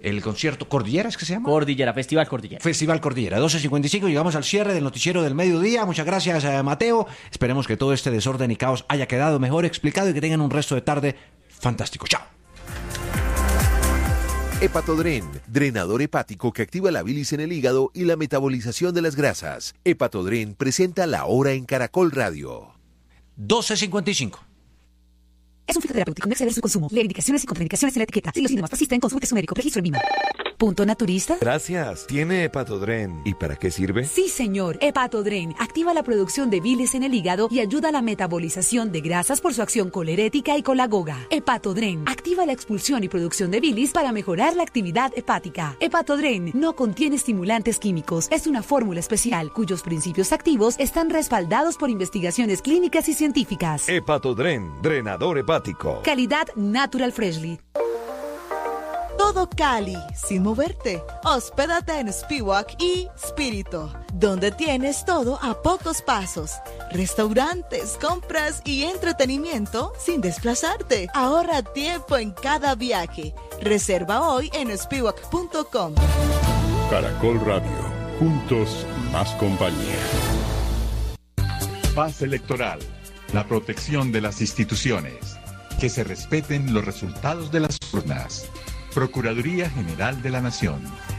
el concierto Cordillera, ¿es que se llama? Cordillera, Festival Cordillera. Festival Cordillera, 12:55, llegamos al cierre del noticiero del mediodía. Muchas gracias, Mateo. Esperemos que todo este desorden y caos haya quedado mejor explicado y que tengan un resto de tarde fantástico. Chao. Hepatodren, drenador hepático que activa la bilis en el hígado y la metabolización de las grasas. Hepatodren presenta La Hora en Caracol Radio. 12:55. Es un fitoterapéutico, no exceder su consumo. Lee indicaciones y contraindicaciones en la etiqueta. Si los síntomas persisten, consulte a su médico. Registro en VIMA. ¿Punto naturista? Gracias. ¿Tiene Hepatodren? ¿Y para qué sirve? Sí, señor. Hepatodren activa la producción de bilis en el hígado y ayuda a la metabolización de grasas por su acción colerética y colagoga. Hepatodren activa la expulsión y producción de bilis para mejorar la actividad hepática. Hepatodren no contiene estimulantes químicos. Es una fórmula especial cuyos principios activos están respaldados por investigaciones clínicas y científicas. Hepatodren, drenador hepático. Calidad Natural Freshly. Todo Cali, sin moverte. Hospédate en Spiwak y Spirito, donde tienes todo a pocos pasos. Restaurantes, compras y entretenimiento sin desplazarte. Ahorra tiempo en cada viaje. Reserva hoy en spiwak.com. Caracol Radio, juntos más compañía. Paz electoral, la protección de las instituciones. Que se respeten los resultados de las urnas. Procuraduría General de la Nación.